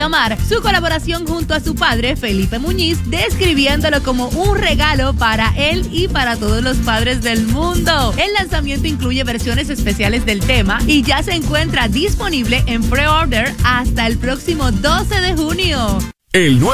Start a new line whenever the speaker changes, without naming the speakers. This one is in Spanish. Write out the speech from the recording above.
Amar su colaboración junto a su padre, Felipe Muñiz, describiéndolo como un regalo para él y para todos los padres del mundo. El lanzamiento incluye versiones especiales del tema y ya se encuentra disponible en pre-order hasta el próximo 12 de junio.
El